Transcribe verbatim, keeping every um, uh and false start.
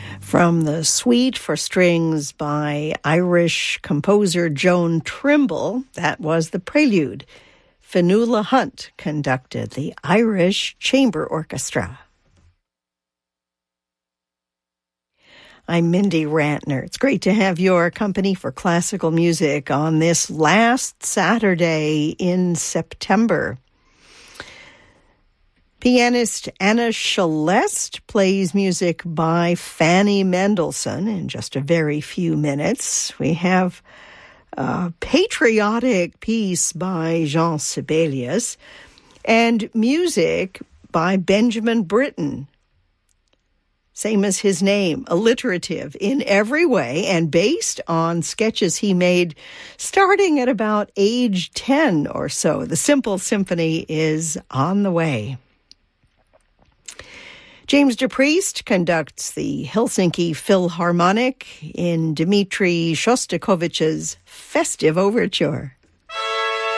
From the Suite for Strings by Irish composer Joan Trimble, that was the prelude. Fionnuala Hunt conducted the Irish Chamber Orchestra. I'm Mindy Rantner. It's great to have your company for classical music on this last Saturday in September. Pianist Anna Shelest plays music by Fanny Mendelssohn in just a very few minutes. We have a patriotic piece by Jean Sibelius and music by Benjamin Britten. Same as his name, alliterative in every way and based on sketches he made starting at about age ten or so. The Simple Symphony is on the way. James DePriest conducts the Helsinki Philharmonic in Dmitri Shostakovich's Festive Overture.